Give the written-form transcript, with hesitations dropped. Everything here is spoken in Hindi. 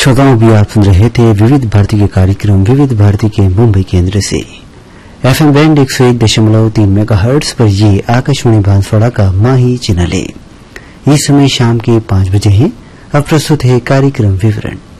श्रोताओं भी आप सुन रहे थे विविध भारती के कार्यक्रम विविध भारती के मुंबई केंद्र से FM बैंड 101.3 मेगाहर्ट्ज पर ये आकाशवाणी बांसवाड़ा का माही चैनल है। इस समय शाम के 5 बजे हैं। अब प्रस्तुत है कार्यक्रम विवरण।